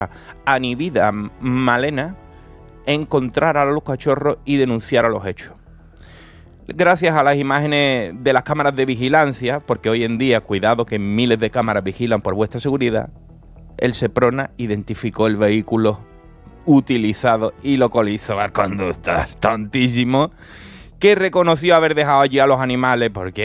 Anibida Malena encontrar a los cachorros y denunciar a los hechos. Gracias a las imágenes de las cámaras de vigilancia, porque hoy en día, cuidado que miles de cámaras vigilan por vuestra seguridad, el Seprona identificó el vehículo utilizado y localizó al conductor tontísimo, que reconoció haber dejado allí a los animales porque